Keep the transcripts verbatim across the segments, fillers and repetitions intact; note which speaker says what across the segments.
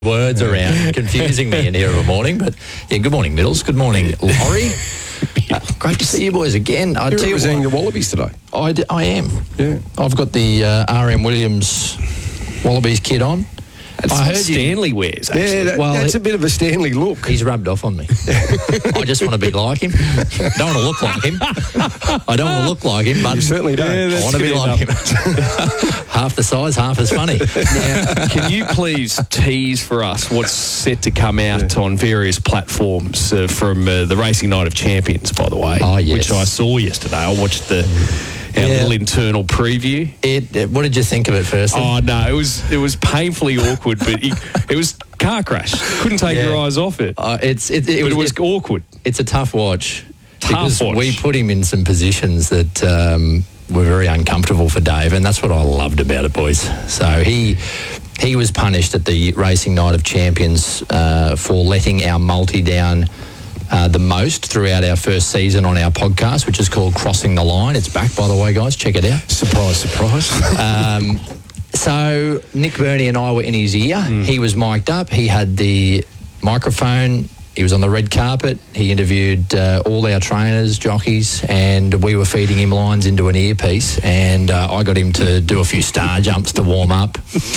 Speaker 1: words around, confusing me in here of a morning. But yeah, good morning, Middles. Good morning, Laurie. Uh, great to see you boys again. I
Speaker 2: You're
Speaker 1: tell you
Speaker 2: representing
Speaker 1: what,
Speaker 2: the Wallabies today.
Speaker 1: I, d- I am.
Speaker 2: Yeah.
Speaker 1: I've got the uh, R M Williams Wallabies kit on.
Speaker 3: That's
Speaker 1: I
Speaker 3: what
Speaker 1: heard you-
Speaker 3: Stanley wears, actually.
Speaker 2: Yeah, that,
Speaker 1: Well,
Speaker 2: that's
Speaker 1: it-
Speaker 2: a bit of a Stanley look.
Speaker 1: He's rubbed off on me. I just want to be like him. Don't want to look like him. I don't want to look like him, but
Speaker 2: You certainly don't.
Speaker 3: Yeah,
Speaker 1: I
Speaker 3: that's
Speaker 1: want to be
Speaker 3: good
Speaker 1: like him. Half the size, half as funny.
Speaker 3: Now, can you please tease for us what's set to come out on various platforms uh, from uh, the Racing Night of Champions, by the way,
Speaker 1: Oh, yes.
Speaker 3: which I saw yesterday. I watched the our
Speaker 1: Yeah.
Speaker 3: little internal preview.
Speaker 1: It, it- what did you think of it first?
Speaker 3: Oh no, it was it was painfully awkward, but it, it was car crash. Couldn't take
Speaker 1: Yeah.
Speaker 3: your eyes off it.
Speaker 1: Uh, it's it, it,
Speaker 3: But
Speaker 1: was,
Speaker 3: it was
Speaker 1: it-
Speaker 3: awkward.
Speaker 1: it's a tough watch.
Speaker 3: Tough
Speaker 1: because
Speaker 3: watch.
Speaker 1: we put him in some positions that um, were very uncomfortable for Dave, and that's what I loved about it, boys. So he he was punished at the Racing Night of Champions uh, for letting our multi down uh, the most throughout our first season on our podcast, which is called Crossing the Line. It's back, by the way, guys. Check it out.
Speaker 2: Surprise, surprise.
Speaker 1: Um, so Nick Burney and I were in his ear.
Speaker 3: Mm.
Speaker 1: He was mic'd up. He had the microphone. He was on the red carpet. He interviewed uh, all our trainers, jockeys, and we were feeding him lines into an earpiece. And uh, I got him to do a few star jumps to warm up.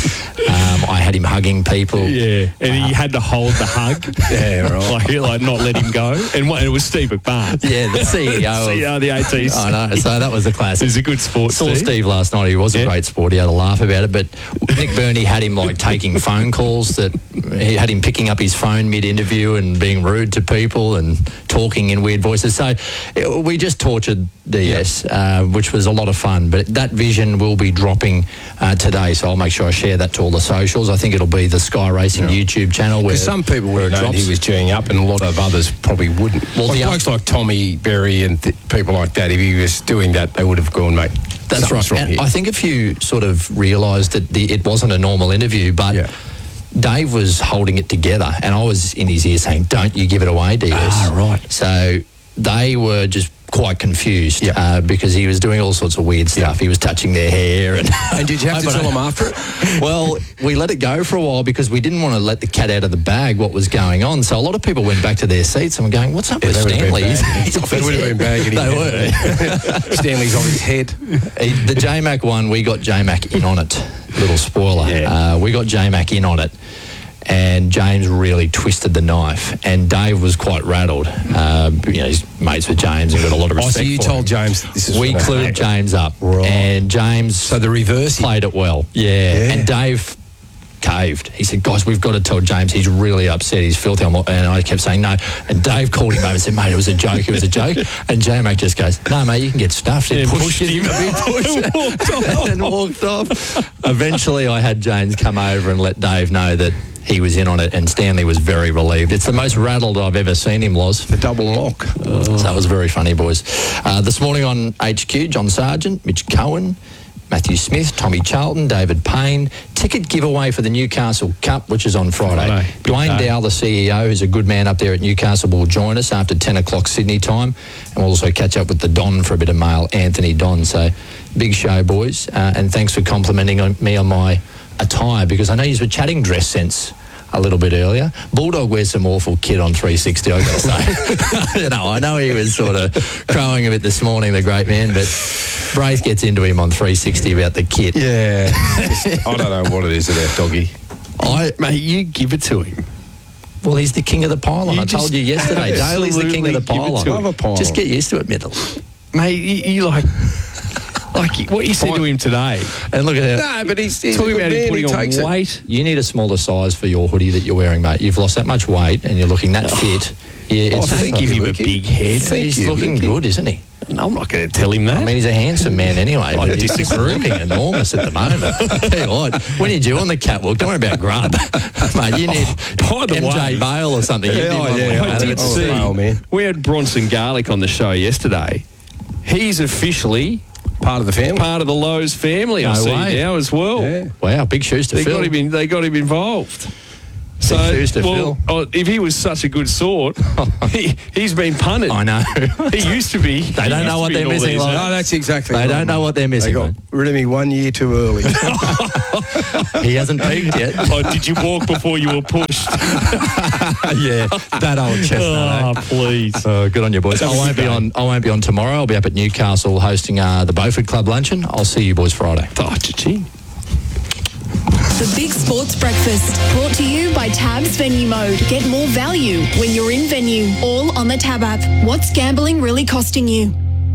Speaker 1: Um, I had him hugging people.
Speaker 3: Yeah, and he had to hold the hug.
Speaker 2: Yeah, right.
Speaker 3: like, like not let him go. And what, it was Steve McMahon.
Speaker 1: Yeah, the C E O.
Speaker 3: C E O of the A T C.
Speaker 1: I know. So that was the classic.
Speaker 3: He's a good sport,
Speaker 1: Saw
Speaker 3: Steve.
Speaker 1: Steve last night. He was a
Speaker 3: Yeah.
Speaker 1: great sport. He had a laugh about it. But Nick Burney had him like taking phone calls. That he had him picking up his phone mid-interview and being rude to people and talking in weird voices. So it, we just tortured D S, uh, which was a lot of fun. But that vision will be dropping uh, today. So I'll make sure I share that to all the socials. I think it'll be the Sky Racing YouTube channel where
Speaker 2: Because some people
Speaker 1: where
Speaker 2: would
Speaker 1: it
Speaker 2: have known
Speaker 1: drops.
Speaker 2: he was geeing up, and a lot of others probably wouldn't.
Speaker 1: Well,
Speaker 2: Well, like
Speaker 1: the-
Speaker 2: blokes like Tommy Berry and th- people like that, if he was doing that, they would have gone, mate.
Speaker 1: That's
Speaker 2: something's
Speaker 1: right.
Speaker 2: wrong
Speaker 1: And
Speaker 2: here.
Speaker 1: I think if you sort of realised that the, it wasn't a normal interview, but
Speaker 2: Yeah.
Speaker 1: Dave was holding it together, and I was in his ear saying, "Don't you give it away, D S."
Speaker 2: Ah, right.
Speaker 1: So they were just quite confused
Speaker 2: Yeah.
Speaker 1: uh, because he was doing all sorts of weird stuff. He was touching their hair, and
Speaker 2: And did you have to tell him after it?
Speaker 1: Well, we let it go for a while because we didn't want to let the cat out of the bag. What was going on? So a lot of people went back to their seats and were going, "What's up
Speaker 2: Yeah,
Speaker 1: with
Speaker 2: they would have
Speaker 1: Stanley?
Speaker 2: been
Speaker 1: He's,
Speaker 2: bagging.
Speaker 1: he's off
Speaker 2: They
Speaker 1: his
Speaker 2: would have
Speaker 1: head."
Speaker 2: been bagging him.
Speaker 1: They were.
Speaker 2: Stanley's on his head.
Speaker 1: He- the J Mac one, we got J Mac in on it. Little spoiler.
Speaker 3: Yeah.
Speaker 1: Uh, we got J Mac in on it. And James really twisted the knife. And Dave was quite rattled. Uh, you know, he's mates with James and got a lot of
Speaker 2: Oh,
Speaker 1: respect
Speaker 2: so you
Speaker 1: for
Speaker 2: told
Speaker 1: him.
Speaker 2: James that this is
Speaker 1: We
Speaker 2: what
Speaker 1: clued
Speaker 2: happened.
Speaker 1: James up.
Speaker 2: Right.
Speaker 1: And James
Speaker 2: So the reverse. he-
Speaker 1: played it well. Yeah.
Speaker 2: Yeah.
Speaker 1: And Dave caved. He said, "Guys, we've got to tell James he's really upset. He's filthy." And I kept saying no. And Dave called him over and said, "Mate, it was a joke. It was a joke." And J-Mac just goes, "No, mate, you can get stuffed." And
Speaker 3: Yeah,
Speaker 1: pushed
Speaker 3: pushed
Speaker 1: him
Speaker 3: him.
Speaker 1: a bit, pushed
Speaker 3: Walked off.
Speaker 1: and walked off. Eventually, I had James come over and let Dave know that he was in on it, and Stanley was very relieved. It's the most rattled I've ever seen him, Loz.
Speaker 2: The double lock.
Speaker 1: So that was very funny, boys. Uh, this morning on H Q, John Sargent, Mitch Cohen, Matthew Smith, Tommy Charlton, David Payne. Ticket giveaway for the Newcastle Cup, which is on Friday.
Speaker 3: Friday. Big
Speaker 1: Dwayne
Speaker 3: day.
Speaker 1: Dow, the C E O, who's a good man up there at Newcastle, will join us after ten o'clock Sydney time. And we'll also catch up with the Don for a bit of mail, Anthony Don. So big show, boys. Uh, and thanks for complimenting on me on my attire, because I know you were chatting dress sense a little bit earlier. Bulldog wears some awful kit on three sixty, I've got to say. you know, I know he was sort of crowing a bit this morning, the great man, but Braith gets into him on three sixty about the kit.
Speaker 2: Yeah. I don't know what it is about Doggy.
Speaker 1: I,
Speaker 3: Mate, you give it to him.
Speaker 1: well, he's the king of the pylon.
Speaker 3: You
Speaker 1: I told
Speaker 3: just
Speaker 1: you yesterday. Daly's the king of the
Speaker 3: absolutely give it
Speaker 1: pylon.
Speaker 3: to
Speaker 2: him. Love a pylon.
Speaker 1: Just get used to it, Middle.
Speaker 3: Mate, you, you like... Like what you said to him today.
Speaker 1: And look at that.
Speaker 2: No, but he's, he's
Speaker 3: Talking
Speaker 2: a good
Speaker 3: about him
Speaker 2: man.
Speaker 3: putting
Speaker 2: He
Speaker 3: on
Speaker 2: takes it.
Speaker 3: weight.
Speaker 1: You need a smaller size for your hoodie that you're wearing, mate. You've lost that much weight and you're looking that fit. Yeah,
Speaker 2: Oh,
Speaker 1: it's
Speaker 2: thank
Speaker 3: Give
Speaker 2: you,
Speaker 3: him a
Speaker 2: Lukey.
Speaker 3: big head.
Speaker 2: Thank
Speaker 1: he's
Speaker 2: you,
Speaker 1: looking
Speaker 2: Lukey.
Speaker 1: good, isn't he?
Speaker 3: No, I'm not going to tell him that.
Speaker 1: I mean, he's a handsome man anyway.
Speaker 3: I
Speaker 1: but he's
Speaker 3: disagree.
Speaker 1: looking enormous at the moment. I tell you what, when you're due on the catwalk, don't worry about grub. Mate, you need
Speaker 3: by the
Speaker 1: M J
Speaker 3: way-
Speaker 1: Bale or something. You'd be
Speaker 2: Yeah, oh,
Speaker 1: one
Speaker 2: yeah,
Speaker 1: way
Speaker 2: I
Speaker 3: I
Speaker 1: better.
Speaker 3: did
Speaker 2: Oh,
Speaker 3: see.
Speaker 2: wow, man.
Speaker 3: We had Bronson Garlic on the show yesterday. He's officially
Speaker 2: Part of the family.
Speaker 3: part of the Lowe's family. I
Speaker 1: No
Speaker 3: see
Speaker 1: way.
Speaker 3: now as well.
Speaker 2: Yeah.
Speaker 1: Wow, big shoes to
Speaker 3: They
Speaker 1: fill.
Speaker 3: got him. In, they got him involved. So,
Speaker 1: shoes to
Speaker 3: well,
Speaker 1: fill.
Speaker 3: oh, if he was such a good sort, he, he's been punted.
Speaker 1: I know.
Speaker 3: He used to be.
Speaker 1: They don't know what they're missing. Like,
Speaker 2: No, that's exactly
Speaker 1: they
Speaker 2: right.
Speaker 1: don't know what they're
Speaker 2: They
Speaker 1: missing.
Speaker 2: got
Speaker 1: mate.
Speaker 2: rid of me one year too early.
Speaker 1: He hasn't peaked yet.
Speaker 3: Oh, did you walk before you were pushed?
Speaker 1: Yeah, that old chestnut.
Speaker 3: Oh, please.
Speaker 1: Oh, good on you, boys. I won't be on. I won't be on tomorrow. I'll be up at Newcastle hosting uh, the Beaufort Club luncheon. I'll see you boys Friday.
Speaker 3: Oh, gee.
Speaker 4: The Big Sports Breakfast, brought to you by Tab's Venue Mode. Get more value when you're in venue, all on the Tab app. What's gambling really costing you?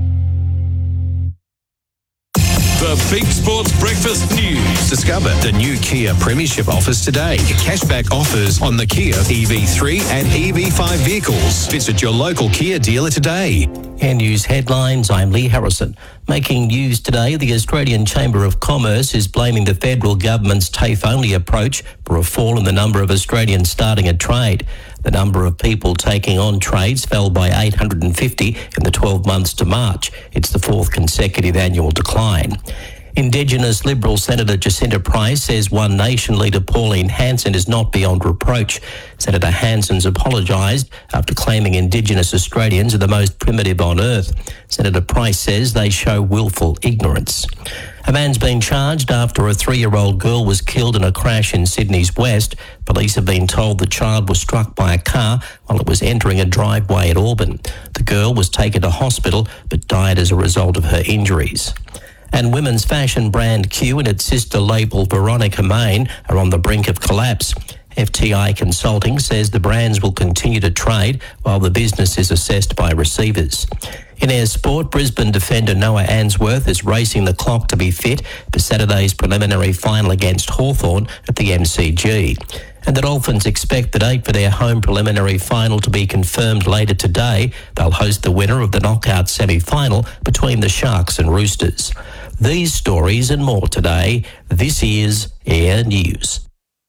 Speaker 5: The Big Sports Breakfast News. Discover the new Kia Premiership offers today. Cashback offers on the Kia E V three and E V five vehicles. Visit your local Kia dealer today.
Speaker 6: Air News headlines, I'm Lee Harrison. Making news today, the Australian Chamber of Commerce is blaming the federal government's TAFE-only approach for a fall in the number of Australians starting a trade. The number of people taking on trades fell by eight hundred fifty in the twelve months to March. It's the fourth consecutive annual decline. Indigenous Liberal Senator Jacinta Price says One Nation leader Pauline Hanson is not beyond reproach. Senator Hanson's apologised after claiming Indigenous Australians are the most primitive on earth. Senator Price says they show willful ignorance. A man's been charged after a three-year-old girl was killed in a crash in Sydney's west. Police have been told the child was struck by a car while it was entering a driveway at Auburn. The girl was taken to hospital but died as a result of her injuries. And women's fashion brand Q and its sister label Veronica Main are on the brink of collapse. F T I Consulting says the brands will continue to trade while the business is assessed by receivers. In air sport, Brisbane defender Noah Answorth is racing the clock to be fit for Saturday's preliminary final against Hawthorn at the M C G. And the Dolphins expect the date for their home preliminary final to be confirmed later today. They'll host the winner of the knockout semi-final between the Sharks and Roosters. These stories and more today. This is Air News.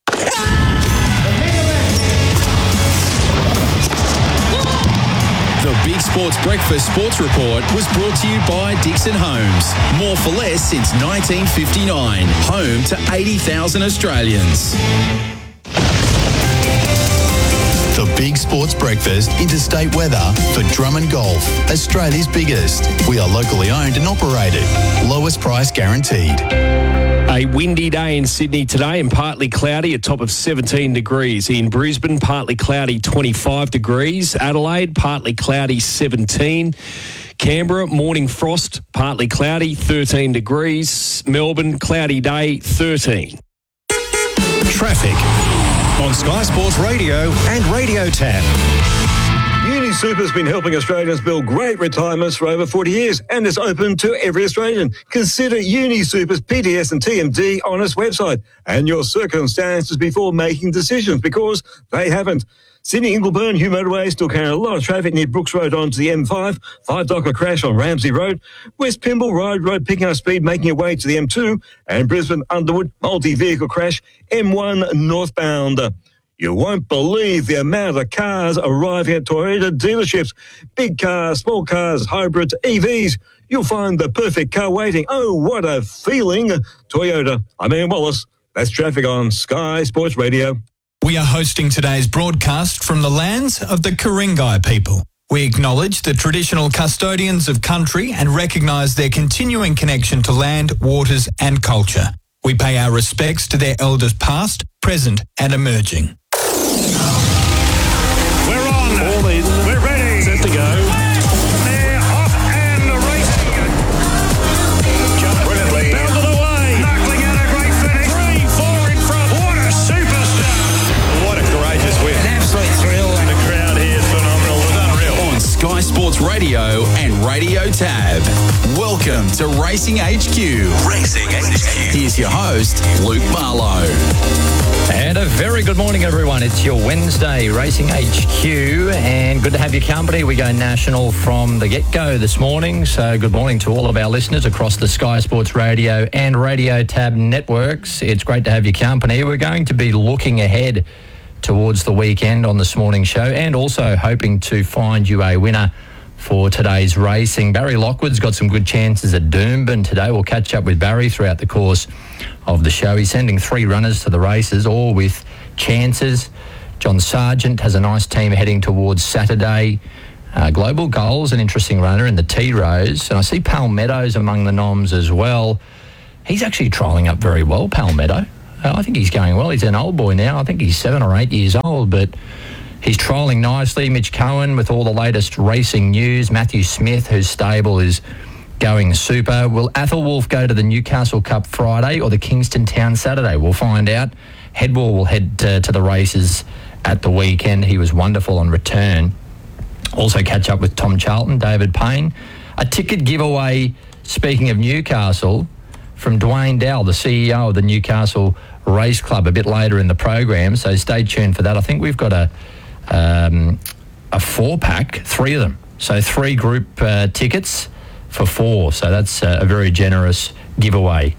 Speaker 5: The Big Sports Breakfast Sports Report was brought to you by Dixon Homes. More for less since nineteen fifty-nine. Home to eighty thousand Australians.
Speaker 7: The Big Sports Breakfast interstate weather for Drummond Golf, Australia's biggest. We are locally owned and operated. Lowest price guaranteed.
Speaker 3: A windy day in Sydney today and partly cloudy, a top of seventeen degrees. In Brisbane, partly cloudy, twenty-five degrees. Adelaide, partly cloudy, seventeen. Canberra, morning frost, partly cloudy, thirteen degrees. Melbourne, cloudy day, thirteen.
Speaker 5: Traffic on Sky Sports Radio and Radio Tab.
Speaker 8: UniSuper's been helping Australians build great retirements for over forty years and is open to every Australian. Consider UniSuper's P T S and T M D on its website and your circumstances before making decisions, because they haven't. Sydney Ingleburn Hugh Motorway still carrying a lot of traffic near Brooks Road onto the M five. Five docker crash on Ramsey Road. West Pymble Ride Road picking up speed, making your way to the M two. And Brisbane Underwood multi-vehicle crash, M one northbound. You won't believe the amount of cars arriving at Toyota dealerships. Big cars, small cars, hybrids, E Vs. You'll find the perfect car waiting. Oh, what a feeling. Toyota. I'm Ian Wallace. That's traffic on Sky Sports Radio.
Speaker 9: We are hosting today's broadcast from the lands of the Ku-ring-gai people. We acknowledge the traditional custodians of country and recognise their continuing connection to land, waters and culture. We pay our respects to their elders past, present and emerging.
Speaker 10: We're on. All in. We're ready.
Speaker 3: Set to go.
Speaker 10: They're off and racing. Jump brilliantly. Out of the way. Knuckling out a great finish. Three, four in front. What a superstar.
Speaker 5: What a courageous win.
Speaker 10: An absolute thrill. And the crowd here is phenomenal. It was unreal.
Speaker 5: On Sky Sports Radio and Radio Tab. Welcome to Racing H Q. Racing H Q. Here's your host, Luke Barlow.
Speaker 1: And a very good morning, everyone. It's your Wednesday Racing H Q, and good to have your company. We go national from the get-go this morning, so good morning to all of our listeners across the Sky Sports Radio and Radio Tab networks. It's great to have your company. We're going to be looking ahead towards the weekend on this morning's show, and also hoping to find you a winner for today's racing. Barry Lockwood's got some good chances at Doomben today. We'll catch up with Barry throughout the course of the show. He's sending three runners to the races, all with chances John Sargent has a nice team heading towards Saturday. Uh, Global Goals, an interesting runner in the T Rose. And I see Palmetto's among the noms as well. He's actually trialling up very well, Palmetto. Uh, I think he's going well. He's an old boy now. I think he's seven or eight years old, but he's trialling nicely. Mitch Cohen with all the latest racing news. Matthew Smith, whose stable is going super. Will Athelwolf go to the Newcastle Cup Friday or the Kingston Town Saturday? We'll find out. Headwall will head uh, to the races at the weekend. He was wonderful on return. Also catch up with Tom Charlton, David Payne. A ticket giveaway, speaking of Newcastle, from Dwayne Dowell, the C E O of the Newcastle Race Club, a bit later in the program, so stay tuned for that. I think we've got a um, a four-pack, three of them. So three group uh, tickets for four, so that's uh, a very generous giveaway.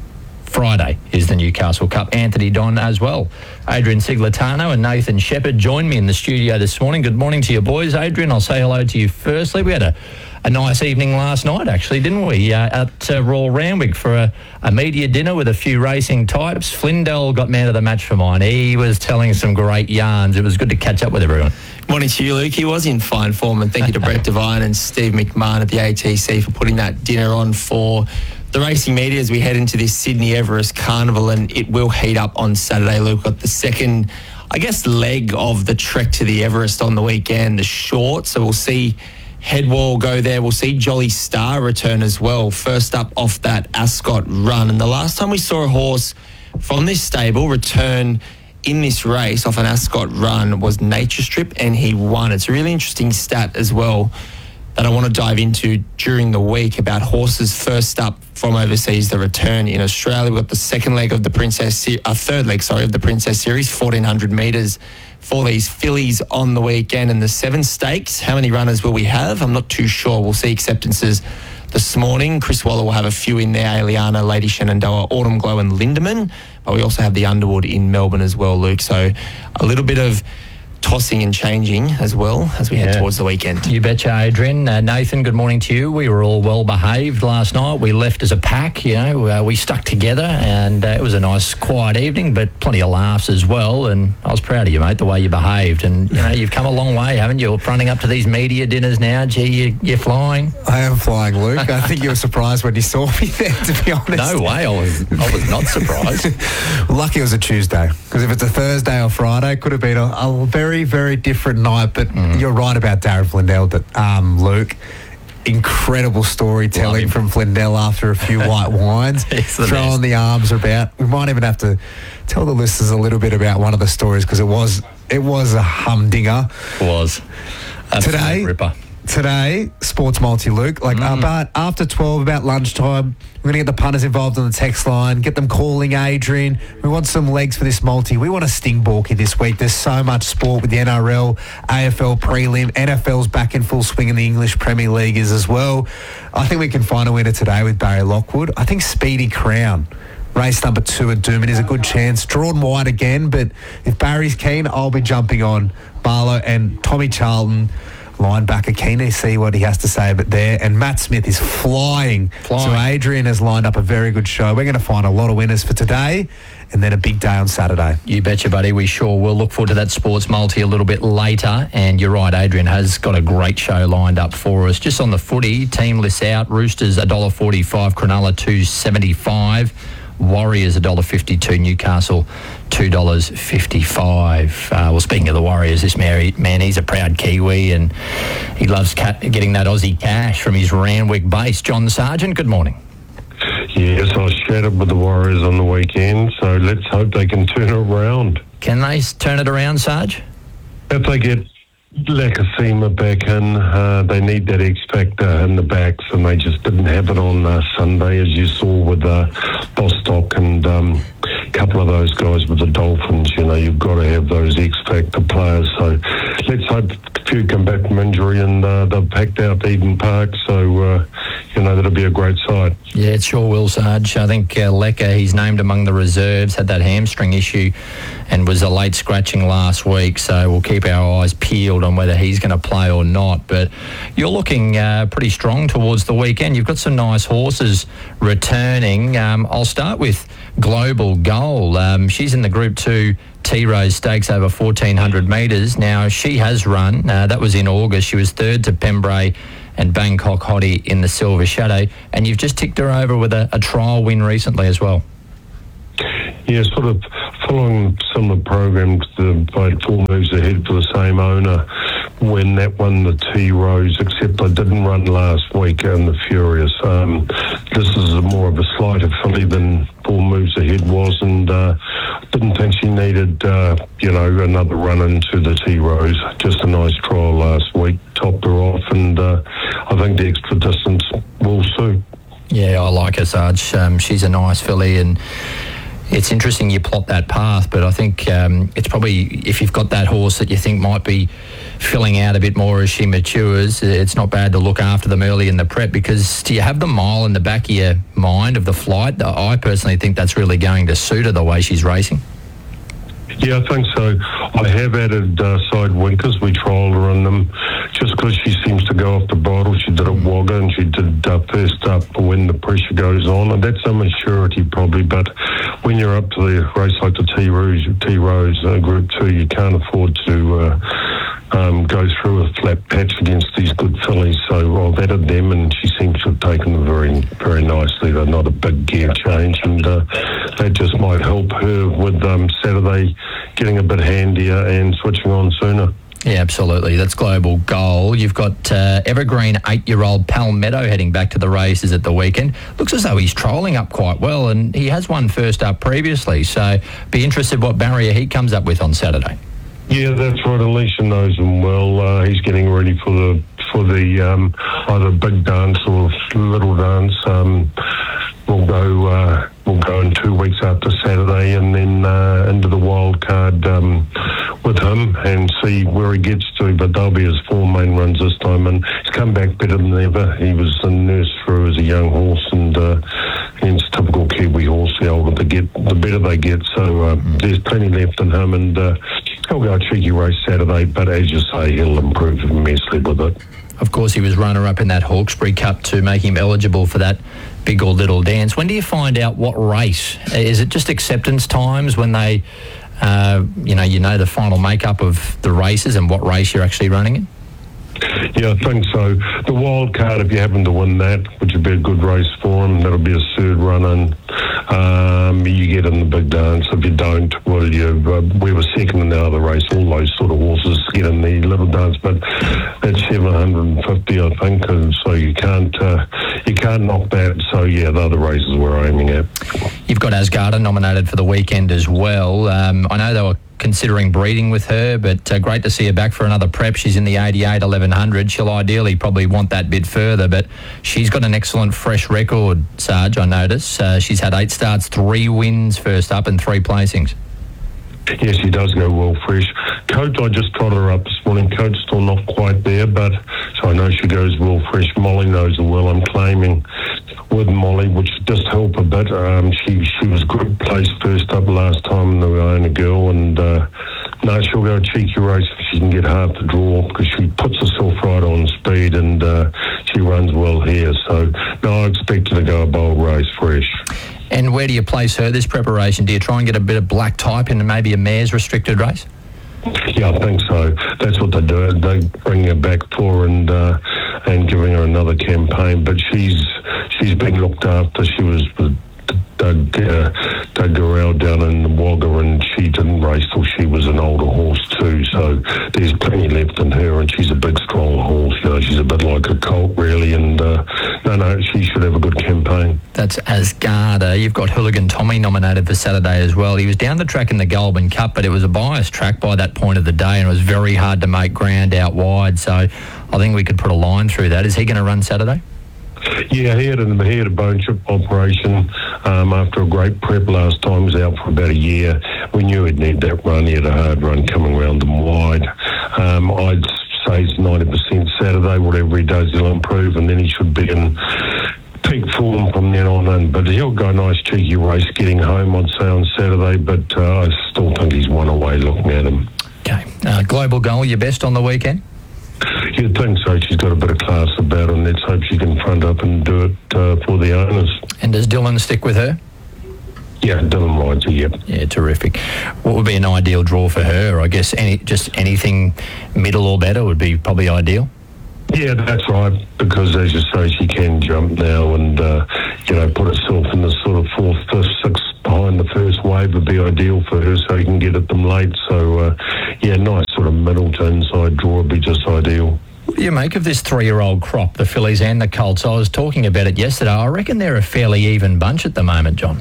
Speaker 1: Friday is the Newcastle Cup. Anthony Don as well. Adrian Siglatano and Nathan Shepherd joined me in the studio this morning. Good morning to you boys. Adrian, I'll say hello to you firstly. We had a, a nice evening last night, actually, didn't we, uh, at uh, Royal Randwick for a, a media dinner with a few racing types. Flindell got man of the match for mine. He was telling some great yarns. It was good to catch up with everyone.
Speaker 11: Morning to you, Luke. He was in fine form, and thank you to Brett Devine and Steve McMahon at the A T C for putting that dinner on for the racing media as we head into this Sydney Everest Carnival, and it will heat up on Saturday. Luke, got the second, I guess, leg of the trek to the Everest on the weekend, the short. So we'll see Headwall go there. We'll see Jolly Star return as well. First up off that Ascot run. And the last time we saw a horse from this stable return in this race off an Ascot run was Nature Strip, and he won. It's a really interesting stat as well that I want to dive into during the week about horses first up from overseas that return in Australia. We've got the second leg of the Princess, Se- uh, third leg, sorry, of the Princess Series, fourteen hundred metres for these fillies on the weekend. And the seven stakes, how many runners will we have? I'm not too sure. We'll see acceptances this morning. Chris Waller will have a few in there, Aliana, Lady Shenandoah, Autumn Glow and Lindemann. But we also have the Underwood in Melbourne as well, Luke. So a little bit of tossing and changing as well as we yeah. head towards the weekend.
Speaker 1: You betcha, Adrian. Uh, Nathan, good morning to you. We were all well behaved last night. We left as a pack, you know, uh, we stuck together, and uh, it was a nice quiet evening, but plenty of laughs as well. And I was proud of you, mate, the way you behaved. And you know, you've come a long way, haven't you? Fronting up to these media dinners now. Gee, you, you're flying.
Speaker 12: I am flying, Luke. I think you were surprised when you saw me there, to be honest.
Speaker 1: No way. I was. I was not surprised.
Speaker 12: Lucky it was a Tuesday, because if it's a Thursday or Friday, it could have been a, a very, very different night. But mm. you're right about Darren Flindell, that um, Luke. Incredible storytelling from Flindell after a few white wines, throwing the arms about. We might even have to tell the listeners a little bit about one of the stories, because it was it was a humdinger.
Speaker 1: It was. Absolute
Speaker 12: today,
Speaker 1: ripper.
Speaker 12: Today, Sports Multi, Luke. Like mm. about after twelve, about lunchtime, we're going to get the punters involved on the text line, get them calling Adrian. We want some legs for this multi. We want a sting balky this week. There's so much sport with the N R L, A F L prelim, N F L's back in full swing, and the English Premier League is as well. I think we can find a winner today with Barry Lockwood. I think Speedy Crown, race number two at Doomben, is a good chance. Drawn wide again, but if Barry's keen, I'll be jumping on Barlow and Tommy Charlton. Linebacker, keen to see what he has to say about there. And Matt Smith is flying. flying. So Adrian has lined up a very good show. We're going to find a lot of winners for today, and then a big day on Saturday.
Speaker 1: You betcha, buddy. We sure will. Look forward to that sports multi a little bit later. And you're right, Adrian has got a great show lined up for us. Just on the footy, team lists out. Roosters one dollar forty-five, Cronulla two dollars seventy-five. Warriors one dollar fifty-two, Newcastle two dollars fifty-five. Uh, well, speaking of the Warriors, this man, he's a proud Kiwi, and he loves cat- getting that Aussie cash from his Randwick base. John Sargent, good morning.
Speaker 13: Yes, I was chatted with the Warriors on the weekend, so let's hope they can turn it around.
Speaker 1: Can they turn it around, Sarge?
Speaker 13: If they get Lakasima back in, uh, they need that X factor in the backs, and they just didn't have it on uh, Sunday, as you saw with uh, Bostock and um, a couple of those guys with the Dolphins. You know, you've got to have those X factor players. So let's hope a few come back from injury, and uh, they've packed out Eden Park. So uh, you know, that'll be a great side.
Speaker 1: Yeah, it sure will, Sarge. I think uh, Lecker, he's named among the reserves, had that hamstring issue and was a late scratching last week, so we'll keep our eyes peeled on whether he's going to play or not. But you're looking uh, pretty strong towards the weekend. You've got some nice horses returning. Um, I'll start with Global Goal. Um, she's in the Group two T Rose Stakes over fourteen hundred metres. Now, she has run. Uh, that was in August. She was third to Pembrey and Bangkok Hottie in the Silver Shadow. And you've just ticked her over with a, a trial win recently as well.
Speaker 13: Yeah, sort of following similar programs, the by four moves ahead for the same owner when that won the T Rose, except I didn't run last week in the Furious. Um, this is a more of a slighter filly than four moves ahead was, and uh, didn't think she needed, uh, you know, another run into the T Rose. Just a nice trial last week, topped her off, and uh, I think the extra distance will suit.
Speaker 1: Yeah, I like her, Sarge. Um, she's a nice filly, and it's interesting you plot that path, but I think um, it's probably, if you've got that horse that you think might be filling out a bit more as she matures, it's not bad to look after them early in the prep, because do you have the mile in the back of your mind of the flight? I personally think that's really going to suit her the way she's racing.
Speaker 13: Yeah, I think so. I have added uh, side winkers. We trialled her on them just because she seems to go off the bottle. She did a Wagga and she did uh, first up when the pressure goes on, and that's a maturity probably. But when you're up to the race like the T Rose, T Rose uh, Group Two, you can't afford to uh, um, go through a flat patch against these good fillies. So I've added them, and she seems to have taken them very, very nicely. They're not a big gear change, and uh, that just might help her with um, Saturday getting a bit handier and switching on sooner.
Speaker 1: Yeah, absolutely. That's Global Goal. You've got uh, evergreen eight-year-old Palmetto heading back to the races at the weekend. Looks as though he's trolling up quite well, and he has won first up previously. So be interested what barrier he comes up with on Saturday.
Speaker 13: Yeah, that's right. Alicia knows him well. Uh, he's getting ready for the for the um, either big dance or little dance. Um, we'll go. Uh, we'll go in two weeks after Saturday, and then uh, into the wild card um, with him and see where he gets to. But they'll be his four main runs this time, and he's come back better than ever. He was a nurse through as a young horse, and uh, it's typical Kiwi horse. The older they get, the better they get. So uh, mm. there's plenty left in him, and uh, he'll go a cheeky race Saturday. But as you say, he'll improve immensely with it.
Speaker 1: Of course, he was runner-up in that Hawkesbury Cup to make him eligible for that big or little dance. When do you find out what race? Is it just acceptance times when they, uh, you know, you know the final makeup of the races and what race you're actually running in?
Speaker 13: Yeah, I think so. The wild card, if you happen to win that, which would be a good race for him, that'll be a third run-in. Um, you get in the big dance. If you don't, what do you? Uh, we were second in the other race. All those sort of horses get in the little dance, but that's seven hundred fifty, I think, and so you can't uh, you can't knock that. So yeah, the other races we're aiming at.
Speaker 1: You've got Asgarda nominated for the weekend as well. Um, I know they were considering breeding with her, but uh, great to see her back for another prep. She's in the eighty-eight eleven hundred. She'll ideally probably want that bit further, but she's got an excellent fresh record, Sarge, I notice. Uh, she's had eight starts, three wins first up and three placings.
Speaker 13: Yes, she does go well fresh. Coat, I just trotted her up this morning. Coat's still not quite there, but so I know she goes well fresh. Molly knows her well. I'm claiming with Molly, which just helped a bit. Um, she she was good placed first up last time in the owner girl, and uh, no, she'll go a cheeky race if she can get half the draw, because she puts herself right on speed, and uh, she runs well here. So no, I expect her to go a bold race fresh.
Speaker 1: And where do you place her this preparation? Do you try and get a bit of black type in maybe a mare's restricted race?
Speaker 13: Yeah, I think so. That's what they do. They bring her back for and uh, and giving her another campaign. But she's she's been looked after. She was with Doug uh, Doug Garrell down in the Wagga, and she didn't race till she was an older horse too. So there's plenty left in her, and she's a big, strong horse. You know, she's a bit like a colt, really. And uh, no, no, she should have a good campaign.
Speaker 1: That's Asgarda. You've got Hooligan Tommy nominated for Saturday as well. He was down the track in the Goulburn Cup, but it was a biased track by that point of the day, and it was very hard to make ground out wide. So I think we could put a line through that. Is he going to run Saturday?
Speaker 13: Yeah, he had, a, he had a bone chip operation um, after a great prep last time. He was out for about a year. We knew he'd need that run. He had a hard run coming around them wide. Um, I'd say it's ninety percent Saturday. Whatever he does, he'll improve, and then he should be in peak form from then on in. But he'll go a nice cheeky race getting home, I'd say, on Saturday. But uh, I still think he's one away looking at him.
Speaker 1: Okay. Uh, Global Goal, your best on the weekend?
Speaker 13: You'd think so. She's got a bit of class about her, and let's hope she can front up and do it uh, for the owners.
Speaker 1: And does Dylan stick with her?
Speaker 13: Yeah, Dylan Rides, yep.
Speaker 1: Yeah, terrific. What would be an ideal draw for her? I guess any just anything middle or better would be probably ideal.
Speaker 13: Yeah, that's right, because as you say, she can jump now and, uh, you know, put herself in the sort of fourth, fifth, sixth behind the first wave would be ideal for her so you can get at them late. So, uh, yeah, nice sort of middle to inside draw would be just ideal.
Speaker 1: What do you make of this three-year-old crop, the fillies and the colts? I was talking about it yesterday. I reckon they're a fairly even bunch at the moment, John.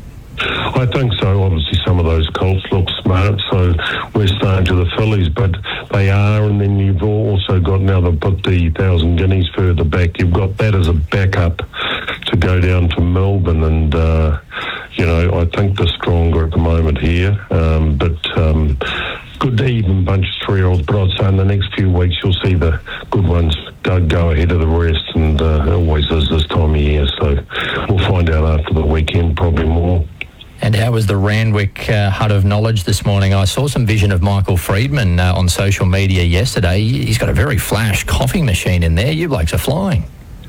Speaker 13: I think so. Obviously, some of those colts look smart, so we're starting to the fillies, but they are. And then you've also got, now they've put the Thousand Guineas further back, you've got that as a backup to go down to Melbourne. And, uh, you know, I think they're stronger at the moment here. Um, but um, good even bunch of three-year-olds. But I'd say in the next few weeks, you'll see the good ones go, go ahead of the rest. And uh, it always is this time of year. So we'll find out after the weekend, probably more.
Speaker 1: And how was the Randwick uh, Hut of Knowledge this morning? I saw some vision of Michael Friedman uh, on social media yesterday. He's got a very flash coffee machine in there. You blokes are flying.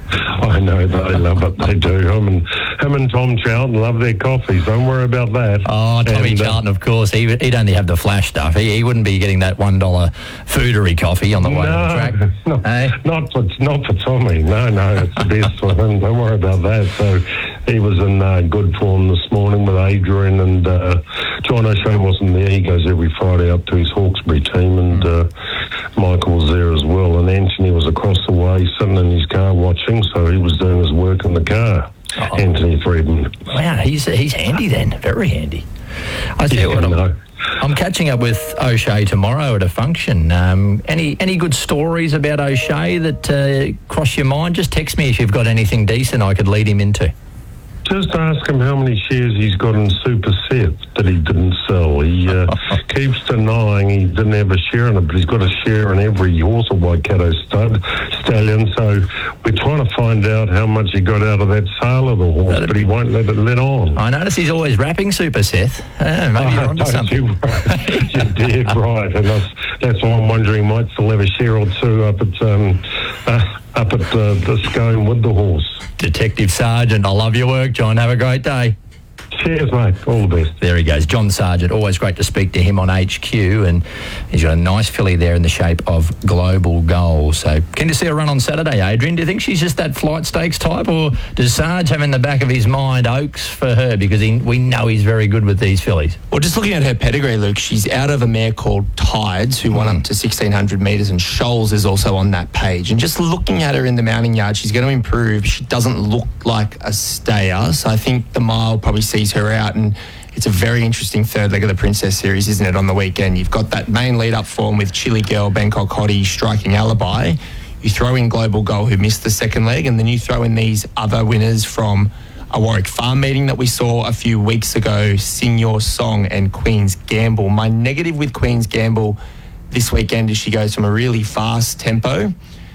Speaker 13: I know, they love it. They do. Him and, him and Tom Charlton love their coffees. Don't worry about that.
Speaker 1: Oh, Tommy
Speaker 13: and,
Speaker 1: Charlton, uh, of course. He, he'd only have the flash stuff. He, he wouldn't be getting that one dollar foodery coffee on the way
Speaker 13: no,
Speaker 1: to the track.
Speaker 13: No,
Speaker 1: hey?
Speaker 13: not, for, not for Tommy. No, no, it's the best for him. Don't worry about that. So he was in uh, good form this morning with Adrian, and uh, John O'Shea wasn't there. He goes every Friday up to his Hawkesbury team, and uh, Michael was there as well. And Anthony was across the way sitting in his car watching, so he was doing his work in the car. Oh. Anthony Friedman.
Speaker 1: Wow, he's he's handy then, very handy. I tell you
Speaker 13: yeah,
Speaker 1: what, I'm,
Speaker 13: no.
Speaker 1: I'm catching up with O'Shea tomorrow at a function. Um, any any good stories about O'Shea that uh, cross your mind? Just text me if you've got anything decent I could lead him into.
Speaker 13: Just ask him how many shares he's got in Super Set that he didn't sell. He uh, keeps denying he didn't have a share in it, but he's got a share in every horse of Waikato stud, stallion. So we're trying to find out how much he got out of that sale of the horse, That'd but he won't let it let on.
Speaker 1: I notice he's always rapping Super Seth. Uh, maybe
Speaker 13: oh,
Speaker 1: you're onto something.
Speaker 13: You're dead right, and that's, that's why I'm wondering he might still have a share or two up at um, uh, up at uh, the Scone with the horse.
Speaker 1: Detective Sergeant, I love your work, John. Have a great day.
Speaker 13: Cheers, mate. All the best.
Speaker 1: There he goes. John Sargent. Always great to speak to him on H Q, and he's got a nice filly there in the shape of Global Goal. So, keen to see her run on Saturday, Adrian. Do you think she's just that flight stakes type, or does Sarge have in the back of his mind Oaks for her, because he, we know he's very good with these fillies?
Speaker 11: Well, just looking at her pedigree, Luke, she's out of a mare called Tides, who mm. won up to sixteen hundred metres, and Shoals is also on that page. And just looking at her in the mounting yard, she's going to improve. She doesn't look like a stayer, so I think the mile probably sees her out, and it's a very interesting third leg of the Princess Series, isn't it, on the weekend? You've got that main lead-up form with Chili Girl, Bangkok Hottie, Striking Alibi. You throw in Global Goal, who missed the second leg, and then you throw in these other winners from a Warwick Farm meeting that we saw a few weeks ago, Sing Your Song and Queen's Gamble. My negative with Queen's Gamble this weekend is she goes from a really fast tempo,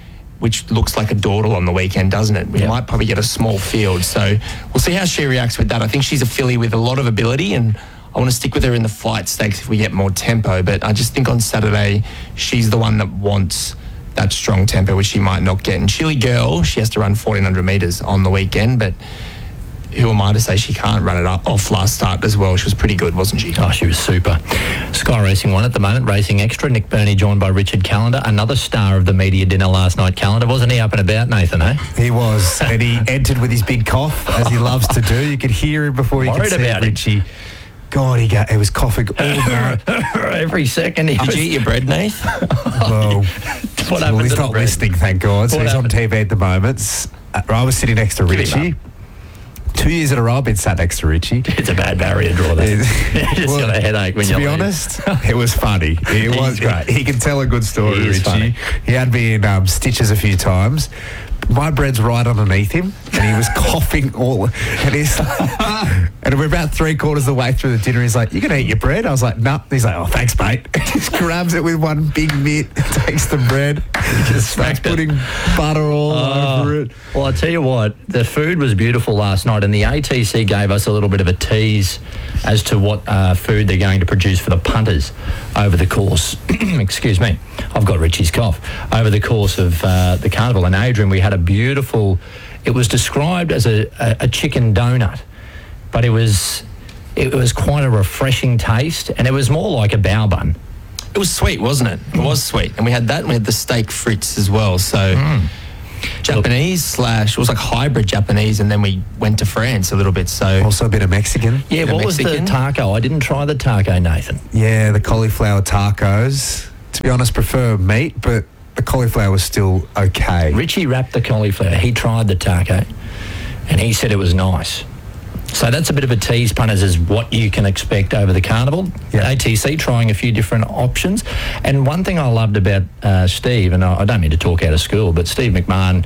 Speaker 11: which looks like a dawdle on the weekend, doesn't it? We yep. might probably get a small field. So we'll see how she reacts with that. I think she's a filly with a lot of ability, and I want to stick with her in the flight stakes if we get more tempo. But I just think on Saturday, she's the one that wants that strong tempo, which she might not get. And Chili Girl, she has to run fourteen hundred metres on the weekend, but who am I to say she can't run it up off last start as well? She was pretty good, wasn't she?
Speaker 1: Oh, she was super. Sky Racing one at the moment, Racing Extra. Nick Burney joined by Richard Callender, another star of the media dinner last night. Callender, wasn't he up and about, Nathan, eh?
Speaker 12: He was, and he entered with his big cough, as he loves to do. You could hear him before you could see
Speaker 1: about
Speaker 12: Richie. God, he, got, he was coughing all day.
Speaker 1: Every second. He
Speaker 11: Did
Speaker 1: was...
Speaker 11: you eat your bread, Nath?
Speaker 12: Well,
Speaker 1: what
Speaker 12: well he's not listening, thank God. So
Speaker 1: what
Speaker 12: he's
Speaker 1: happened?
Speaker 12: on T V at the moment. I was sitting next to
Speaker 1: Give
Speaker 12: Richie. Two years in a row, I've been sat next to Richie.
Speaker 1: It's a bad barrier draw, that. You just
Speaker 12: well,
Speaker 1: got a headache when
Speaker 12: to
Speaker 1: you
Speaker 12: be
Speaker 1: leave.
Speaker 12: honest, it was funny. It
Speaker 1: He's
Speaker 12: was
Speaker 1: great.
Speaker 12: He, he can tell a good story,
Speaker 1: He is
Speaker 12: Richie.
Speaker 1: funny.
Speaker 12: He had me in um, stitches a few times. My bread's right underneath him, and he was coughing all. And he's, and we're about three quarters of the way through the dinner. He's like, "You gonna eat your bread?" I was like, "No." Nah. He's like, "Oh, thanks, mate." He just grabs it with one big mitt, takes the bread, just starts putting butter all
Speaker 1: Oh,
Speaker 12: over it.
Speaker 1: Well, I tell you what, the food was beautiful last night, and the A T C gave us a little bit of a tease as to what uh, food they're going to produce for the punters over the course. Excuse me, I've got Richie's cough. Over the course of uh, the carnival, and Adrian, we had a beautiful. It was described as a, a, a chicken donut, but it was. it was quite a refreshing taste, and it was more like a bao bun.
Speaker 11: It was sweet, wasn't it? It was sweet. And we had that, and we had the steak frites as well. So
Speaker 1: Mm.
Speaker 11: Japanese slash, it was like hybrid Japanese, and then we went to France a little bit. So
Speaker 12: Also a bit of Mexican.
Speaker 1: Yeah,
Speaker 11: Bit of
Speaker 1: what was the
Speaker 11: Mexican.
Speaker 1: taco? I didn't try the taco, Nathan.
Speaker 12: Yeah, the cauliflower tacos. To be honest, prefer meat, but the cauliflower was still okay.
Speaker 1: Richie wrapped the cauliflower. He tried the taco, and he said it was nice. So that's a bit of a tease, punters, is what you can expect over the carnival.
Speaker 12: Yeah.
Speaker 1: A T C trying a few different options. And one thing I loved about uh, Steve, and I, I don't mean to talk out of school, but Steve McMahon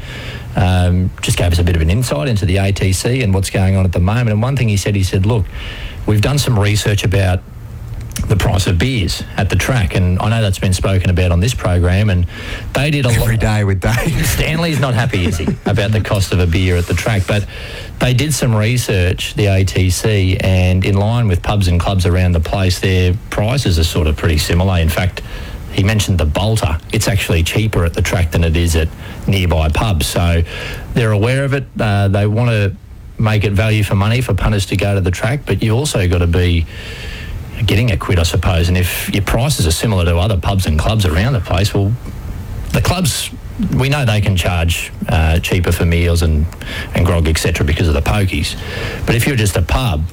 Speaker 1: um, just gave us a bit of an insight into the A T C and what's going on at the moment. And one thing he said, he said, look, we've done some research about the price of beers at the track, and I know that's been spoken about on this program, and they did a lot
Speaker 12: Every day with Dave.
Speaker 1: Stanley's not happy, is he, about the cost of a beer at the track, but they did some research, the A T C, and in line with pubs and clubs around the place, their prices are sort of pretty similar. In fact, he mentioned the Bolter. It's actually cheaper at the track than it is at nearby pubs, so they're aware of it. Uh, they want to make it value for money for punters to go to the track, but you also got to be getting a quid, I suppose. And if your prices are similar to other pubs and clubs around the place, well, the clubs, we know they can charge uh, cheaper for meals and, and grog, et cetera, because of the pokies. But if you're just a pub,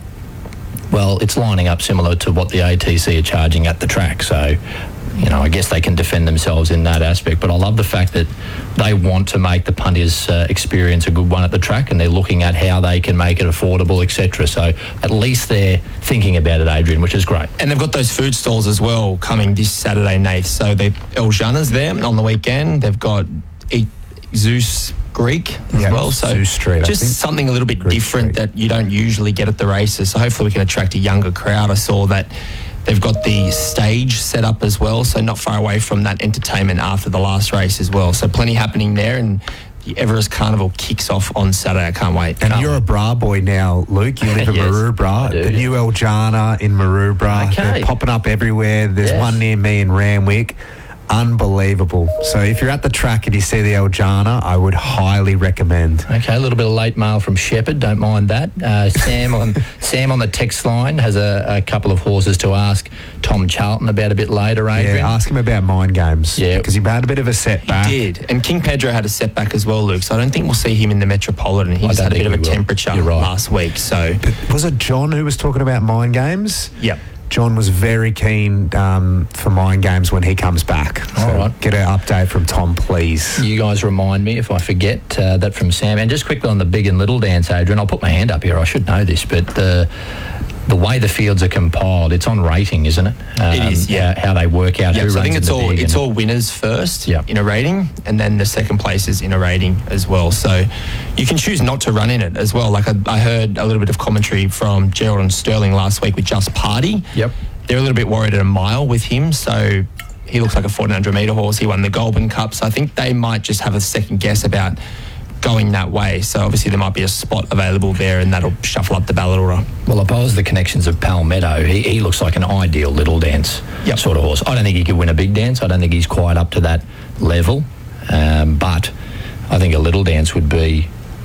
Speaker 1: well, it's lining up similar to what the A T C are charging at the track. So, you know, I guess they can defend themselves in that aspect. But I love the fact that they want to make the punters' uh, experience a good one at the track, and they're looking at how they can make it affordable, et cetera. So at least they're thinking about it, Adrian, which is great.
Speaker 11: And they've got those food stalls as well coming this Saturday, Nath. So they El Jana's there on the weekend. They've got Eat Zeus Greek as
Speaker 12: Yeah,
Speaker 11: well. So
Speaker 12: Zeus Street, I
Speaker 11: just
Speaker 12: think.
Speaker 11: something a little bit
Speaker 12: Greek
Speaker 11: different
Speaker 12: Street.
Speaker 11: that you don't usually get at the races. So hopefully we can attract a younger crowd. I saw that they've got the stage set up as well, so not far away from that entertainment after the last race as well. So plenty happening there, and the Everest Carnival kicks off on Saturday. I can't wait.
Speaker 12: And
Speaker 11: Can't
Speaker 12: you're
Speaker 11: wait.
Speaker 12: a Bra boy now, Luke. You live in
Speaker 1: Yes,
Speaker 12: Maroubra.
Speaker 1: I do,
Speaker 12: The
Speaker 1: yeah.
Speaker 12: new El Jana in Maroubra.
Speaker 1: Okay.
Speaker 12: They're popping up everywhere. There's
Speaker 1: Yes.
Speaker 12: one near me in Ramwick. Unbelievable. So if you're at the track and you see the El Jana, I would highly recommend.
Speaker 1: Okay, a little bit of late mail from Shepherd. Don't mind that. Uh, Sam on Sam on the text line has a, a couple of horses to ask Tom Charlton about a bit later, Adrian.
Speaker 12: Yeah, ask him about mind games.
Speaker 1: Yeah.
Speaker 12: Because he had a bit of a setback.
Speaker 11: He did. And King Pedro had a setback as well, Luke. So I don't think we'll see him in the Metropolitan. He
Speaker 1: I
Speaker 11: just
Speaker 1: don't
Speaker 11: had a bit
Speaker 1: think
Speaker 11: of a
Speaker 1: we will.
Speaker 11: temperature
Speaker 1: You're right.
Speaker 11: last week. So,
Speaker 12: Was it John who was talking about mind games?
Speaker 11: yep.
Speaker 12: John was very keen um, for mind games when he comes back.
Speaker 1: All
Speaker 12: So
Speaker 1: right.
Speaker 12: get an update from Tom, please.
Speaker 1: You guys remind me if I forget uh, that from Sam. And just quickly on the big and little dance, Adrian, I'll put my hand up here. I should know this, but the the way the fields are compiled, it's on rating, isn't it? Um,
Speaker 11: It is, yeah.
Speaker 1: How, how they work out
Speaker 11: Yeah,
Speaker 1: who
Speaker 11: so I
Speaker 1: runs
Speaker 11: think
Speaker 1: in
Speaker 11: it's
Speaker 1: the
Speaker 11: all
Speaker 1: big
Speaker 11: it's
Speaker 1: and-
Speaker 11: all winners first
Speaker 1: Yep.
Speaker 11: in a rating, and then the second place is in a rating as well. So you can choose not to run in it as well. Like I, I heard a little bit of commentary from Gerald and Sterling last week with Just Party.
Speaker 1: Yep.
Speaker 11: They're a little bit worried at a mile with him, so he looks like a fourteen hundred metre horse. He won the Goulburn Cup, so I think they might just have a second guess about going that way. So obviously there might be a spot available there, and that'll shuffle up the ballot order.
Speaker 1: Well, oppose the connections of Palmetto. He, he looks like an ideal little dance
Speaker 11: Yep.
Speaker 1: sort of horse. I don't think he could win a big dance. I don't think he's quite up to that level. Um, but I think a little dance would be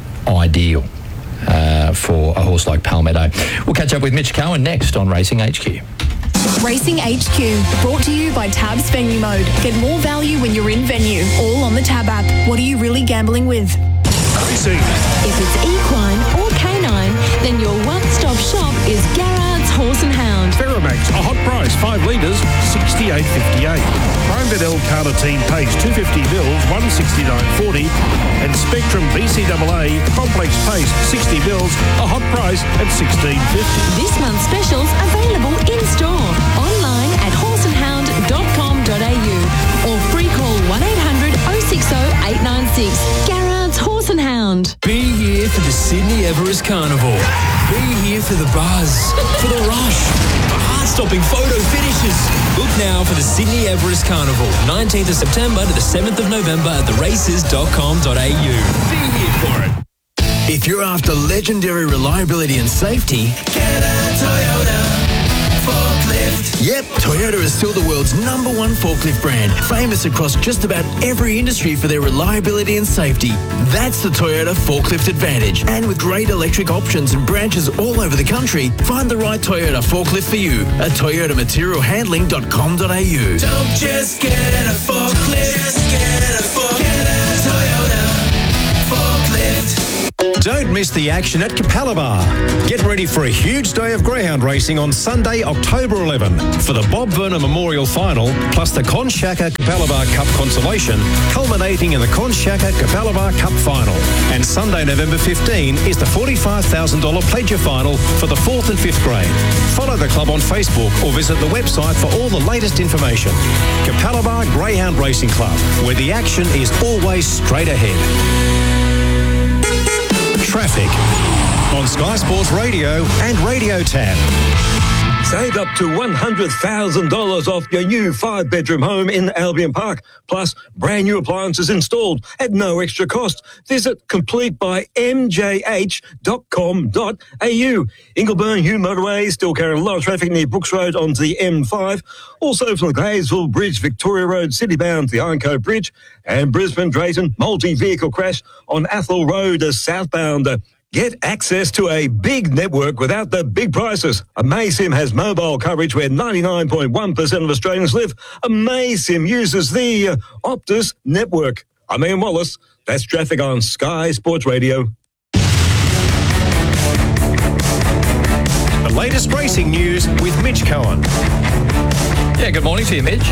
Speaker 1: ideal uh, for a horse like Palmetto. We'll catch up with Mitch Cohen next on Racing H Q.
Speaker 4: Racing H Q, brought to you by Tabs Venue Mode. Get more value when you're in venue, all on the Tab app. What are you really gambling with?
Speaker 10: Racing.
Speaker 14: If it's equine or canine, then your one-stop shop is Garrard's Horse and Hound.
Speaker 10: Ferromax, a hot price, five litres, sixty-eight fifty-eight. Prime Vidal Carnitine pays two hundred fifty mils, one sixty-nine forty. And Spectrum B C A A Complex Pace, sixty mils, a hot price at sixteen fifty.
Speaker 14: This month's specials available in-store, online at horse and hound dot com dot a u or free call one eight hundred oh six oh eight nine six. Garrard's Horse and Hound.
Speaker 15: Be here for the Sydney Everest Carnival. Be here for the buzz, for the rush, for heart-stopping photo finishes. Book now for the Sydney Everest Carnival, nineteenth of September to the seventh of November at the races dot com dot a u. Be here for it. If you're after legendary reliability and safety, get a Toyota forklift.
Speaker 16: Forklift. Yep, Toyota is still the world's number one forklift brand, famous across just about every industry for their reliability and safety. That's the Toyota Forklift Advantage. And with great electric options and branches all over the country, find the right Toyota forklift for you at toyota material handling dot com dot a u.
Speaker 17: Don't just get a forklift, just get a forklift. Get a Toyota forklift.
Speaker 18: Don't miss the action at Capalaba. Get ready for a huge day of greyhound racing on Sunday, October eleventh for the Bob Verner Memorial Final, plus the Conshaka Capalaba Cup Consolation, culminating in the Conshaka Capalaba Cup Final. And Sunday, November fifteenth is the forty-five thousand dollars Pledger Final for the fourth and fifth grade. Follow the club on Facebook or visit the website for all the latest information. Capalaba Greyhound Racing Club, where the action is always straight ahead. Traffic on Sky Sports Radio and Radio Tab.
Speaker 8: Save up to one hundred thousand dollars off your new five-bedroom home in Albion Park. Plus, brand new appliances installed at no extra cost. Visit complete by m j h dot com dot a u. Ingleburn Hume Motorway still carrying a lot of traffic near Brooks Road onto the M five. Also from the Gladesville Bridge, Victoria Road, city-bound to the Ironcote Bridge. And Brisbane Drayton multi-vehicle crash on Athol Road, a southbound. Get access to a big network without the big prices. AmazSim has mobile coverage where ninety-nine point one percent of Australians live. AmazSim uses the uh, Optus network. I'm Ian Wallace. That's traffic on Sky Sports Radio.
Speaker 18: The latest racing news with Mitch Cohen.
Speaker 1: Yeah, good morning to you, Mitch.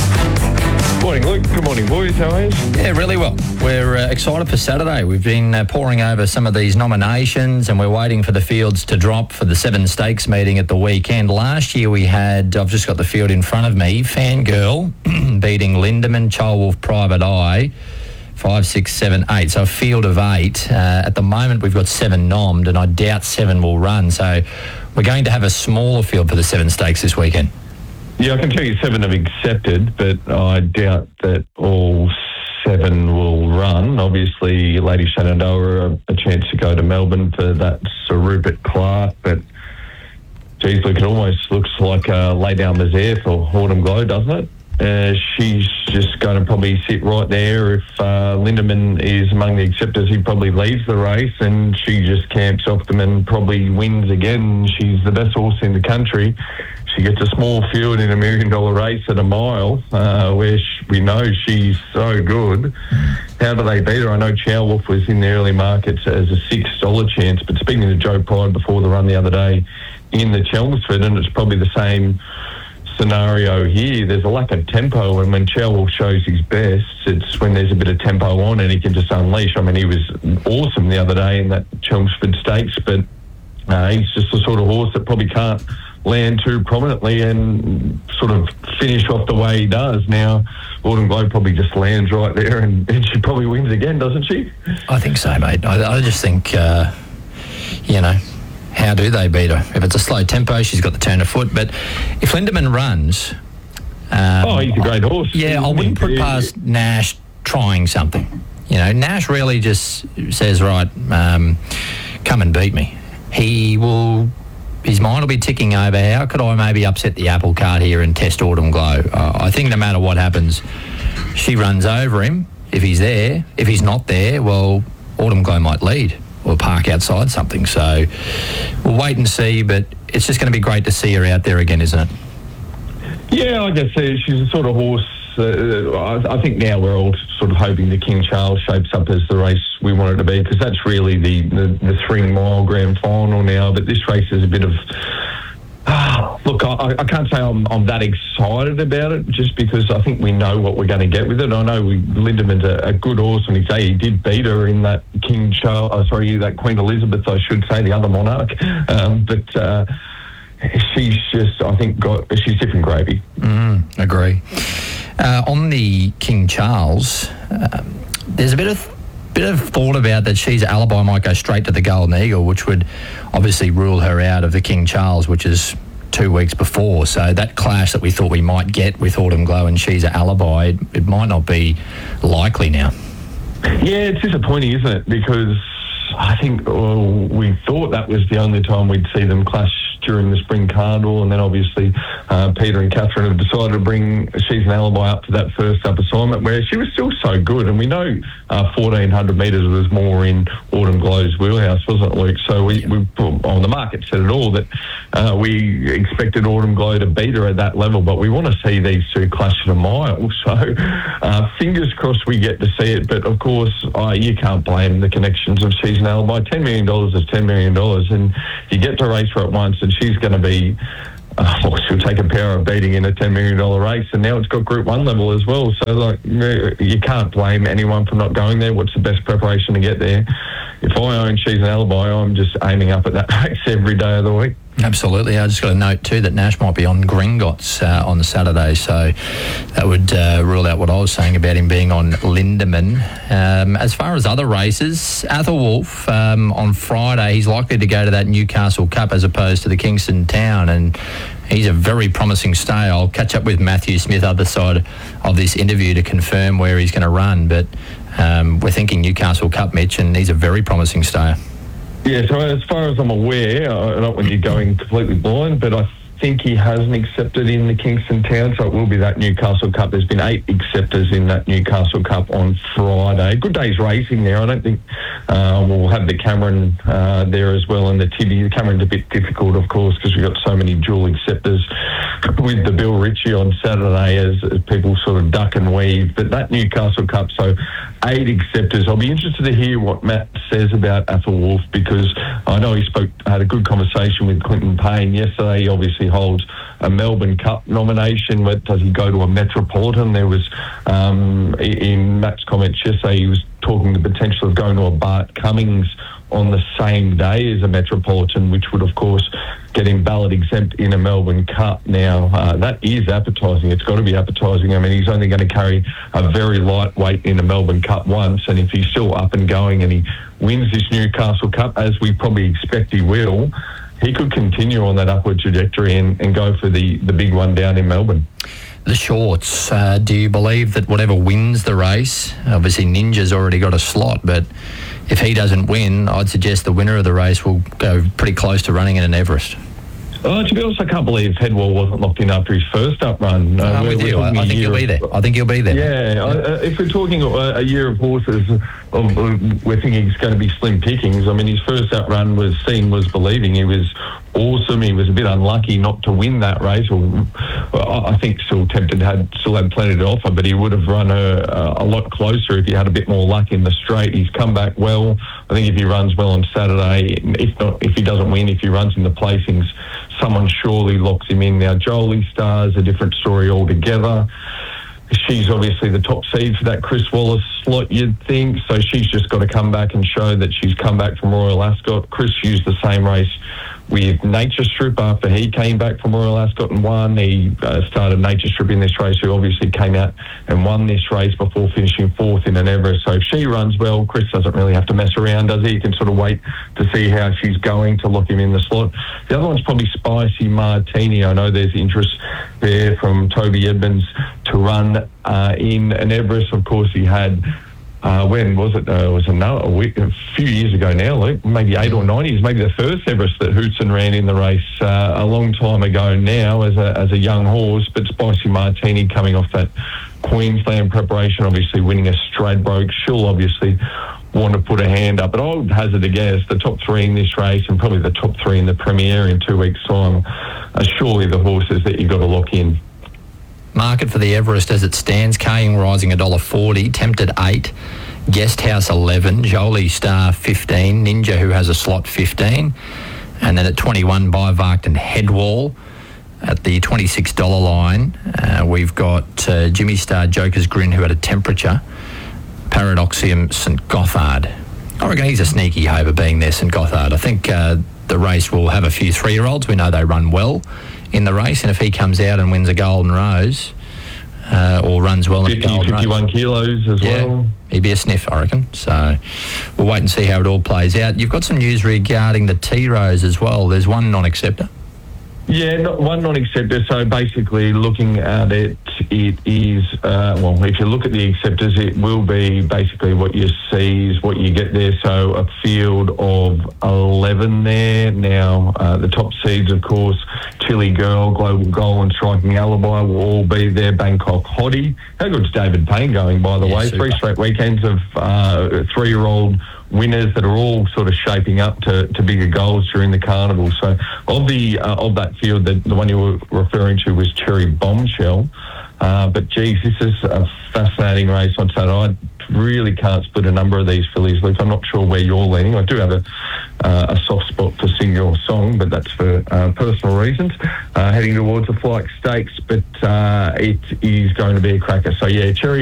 Speaker 19: Morning, Luke. Good morning, boys. How are you?
Speaker 1: Yeah, really well. We're uh, excited for Saturday. We've been uh, poring over some of these nominations and we're waiting for the fields to drop for the Seven Stakes meeting at the weekend. Last year we had, I've just got the field in front of me, Fangirl beating Lindemann, Charlewolf, Private Eye, five, six, seven, eight. So a field of eight. Uh, at the moment we've got seven nommed and I doubt seven will run. So we're going to have a smaller field for the Seven Stakes this weekend.
Speaker 19: Yeah, I can tell you seven have accepted, but I doubt that all seven will run. Obviously, Lady Shenandoah a, a chance to go to Melbourne for that Sir Rupert Clark, but geez, look, it almost looks like a lay down misère for Autumn Glow, doesn't it? Uh, she's just going to probably sit right there. If uh, Lindemann is among the acceptors, he probably leaves the race and she just camps off them and probably wins again. She's the best horse in the country. She gets a small field in a million dollar race at a mile, uh, where she, we know she's so good. How do they beat her? I know Charlewolf was in the early markets as a six dollar chance, but speaking to Joe Pride before the run the other day in the Chelmsford, and it's probably the same scenario here. There's a lack of tempo, and when Charlewolf shows his best, it's when there's a bit of tempo on and he can just unleash. I mean, he was awesome the other day in that Chelmsford Stakes, but uh, he's just the sort of horse that probably can't land too prominently and sort of finish off the way he does. Now, Autumn Glow probably just lands right there and, and she probably wins again, doesn't she?
Speaker 1: I think so, mate. I, I just think, uh, you know, how do they beat her? If it's a slow tempo, she's got the turn of foot. But if Lindemann runs... Um,
Speaker 19: oh, he's a great horse.
Speaker 1: Yeah, I wouldn't put past Nash trying something. You know, Nash really just says, right, um, come and beat me. He will... His mind will be ticking over, how could I maybe upset the apple cart here and test Autumn Glow? Uh, I think no matter what happens, she runs over him if he's there. If he's not there, well, Autumn Glow might lead or park outside something. So we'll wait and see, but it's just going to be great to see her out there again, isn't it?
Speaker 19: Yeah, like I said, she's a sort of horse. Uh, I, I think now we're all sort of hoping the King Charles shapes up as the race we want it to be, because that's really the, the, the three-mile grand final now. But this race is a bit of... Uh, look, I, I can't say I'm, I'm that excited about it, just because I think we know what we're going to get with it. I know we, Lindemann's a, a good horse, and he say he did beat her in that King Charles... Oh, sorry, that Queen Elizabeth, I should say, the other monarch. Um, but... Uh, she's just, I think, got she's different gravy.
Speaker 1: Mm, agree. Uh, on the King Charles, um, there's a bit of bit of thought about that she's alibi might go straight to the Golden Eagle, which would obviously rule her out of the King Charles, which is two weeks before. So that clash that we thought we might get with Autumn Glow and she's alibi, it, it might not be likely now.
Speaker 19: Yeah, it's disappointing, isn't it? Because I think well, we thought that was the only time we'd see them clash during the Spring Carnival, and then obviously uh, Peter and Catherine have decided to bring She's an Alibi up to that first up assignment where she was still so good. And we know uh, fourteen hundred metres was more in Autumn Glow's wheelhouse, wasn't it, Luke? So we, we on the market said it all that uh, we expected Autumn Glow to beat her at that level, but we want to see these two clash at a mile. So uh, fingers crossed we get to see it. But of course, uh, you can't blame the connections of She's an Alibi. ten million dollars is ten million dollars, and you get to race her at once, and she's going to be. Uh, well, she'll take a power of beating in a ten million dollars race, and now it's got Group one level as well. So, like, you can't blame anyone for not going there. What's the best preparation to get there? If I own She's an Alibi, I'm just aiming up at that race every day of the week.
Speaker 1: Absolutely. I just got a note too that Nash might be on Gringotts uh, on the Saturday, so that would uh, rule out what I was saying about him being on Lindemann. Um, as far as other races, Athelwolf um, on Friday, he's likely to go to that Newcastle Cup as opposed to the Kingston Town, and he's a very promising stay. I'll catch up with Matthew Smith other side of this interview to confirm where he's going to run, but um, we're thinking Newcastle Cup, Mitch, and he's a very promising stayer.
Speaker 19: Yeah, so as far as I'm aware, I don't want you going completely blind, but I think he hasn't accepted in the Kingston Town, so it will be that Newcastle Cup. There's been eight acceptors in that Newcastle Cup on Friday. Good day's racing there. I don't think uh, we'll have the Cameron uh, there as well, and the Tibby. The Cameron's a bit difficult, of course, because we've got so many dual acceptors with the Bill Ritchie on Saturday as, as people sort of duck and weave. But that Newcastle Cup, so eight acceptors. I'll be interested to hear what Matt says about Athelwolf, because I know he spoke, had a good conversation with Clinton Payne yesterday. He obviously holds a Melbourne Cup nomination, but does he go to a Metropolitan? There was, um, in Matt's comments yesterday, he was talking the potential of going to a Bart Cummings on the same day as a Metropolitan, which would, of course, get him ballot exempt in a Melbourne Cup. Now, uh, that is appetising. It's got to be appetising. I mean, he's only going to carry a very lightweight in a Melbourne Cup once, and if he's still up and going and he wins this Newcastle Cup, as we probably expect he will, he could continue on that upward trajectory and, and go for the, the big one down in Melbourne.
Speaker 1: The shorts, uh, do you believe that whatever wins the race, obviously Ninja's already got a slot, but if he doesn't win, I'd suggest the winner of the race will go pretty close to running in an Everest.
Speaker 19: Oh, to be honest, I can't believe Headwell wasn't locked in after his first up run. Uh,
Speaker 1: I'm with you. I, I think he'll be there. I think he'll be there.
Speaker 19: Yeah, yeah. Uh, if we're talking a, a year of horses, of, uh, we're thinking it's going to be slim pickings. I mean, his first up run was seeing was believing. He was awesome. He was a bit unlucky not to win that race. Or, well, I think still tempted had still had plenty to offer, but he would have run a, a lot closer if he had a bit more luck in the straight. He's come back well. I think if he runs well on Saturday, if not, if he doesn't win, if he runs in the placings, someone surely locks him in. Now, Jolie Star's a different story altogether. She's obviously the top seed for that Chris Wallace slot, you'd think. So she's just got to come back and show that she's come back from Royal Ascot. Chris used the same race with Nature Strip after he came back from Royal Ascot and won. He uh, started Nature Strip in this race, who obviously came out and won this race before finishing fourth in an Everest. So if she runs well, Chris doesn't really have to mess around, does he? He can sort of wait to see how she's going to lock him in the slot. The other one's probably Spicy Martini. I know there's interest there from Toby Edmonds to run uh, in an Everest. Of course, he had Uh, when was it? Uh, it was another, a, week, a few years ago now, Luke, maybe eight or nine years, maybe the first Everest that Hootson ran in the race uh, a long time ago now as a, as a young horse. But Spicy Martini coming off that Queensland preparation, obviously winning a Stradbroke. She'll obviously want to put a hand up. But I would hazard a guess the top three in this race and probably the top three in the Premier in two weeks' time are surely the horses that you've got to lock in.
Speaker 1: Market for the Everest as it stands, Kaying Rising one dollar forty, Tempted eight, Guest House eleven, Jolie Star fifteen, Ninja, who has a slot, fifteen, and then at twenty-one, Bivarked and Headwall. At the twenty-six dollar line, uh, we've got uh, Jimmy Star, Joker's Grin, who had a temperature, Paradoxium, St Gothard. I reckon he's a sneaky hoper being there, St Gothard. I think uh, the race will have a few three-year-olds. We know they run well in the race, and if he comes out and wins a Golden Rose uh, or runs well in a Golden Rose,
Speaker 19: fifty-one kilos as
Speaker 1: yeah,
Speaker 19: well.
Speaker 1: He'd be a sniff, I reckon. So we'll wait and see how it all plays out. You've got some news regarding the T-Rose as well. There's one non-acceptor.
Speaker 19: Yeah, not, one non-acceptor. So basically, looking at it, it is uh, well. If you look at the acceptors, it will be basically what you see is what you get there. So a field of eleven there. Now uh, the top seeds, of course, Chili Girl, Global Goal, and Striking Alibi will all be there. Bangkok Hottie. How good's David Payne going, by the
Speaker 1: Yeah,
Speaker 19: way?
Speaker 1: super.
Speaker 19: Three straight weekends of uh, three-year-old winners that are all sort of shaping up to, to bigger goals during the carnival. So of the uh, of that field, the, the one you were referring to was Cherry Bombshell. Uh, but geez, this is a fascinating race on Saturday. I really can't split a number of these fillies, Luke. I'm not sure where you're leaning. I do have a uh, a soft spot for Sing Your Song, but that's for uh, personal reasons. Uh, heading towards the Flight Stakes, but uh, it is going to be a cracker. So yeah, Cherry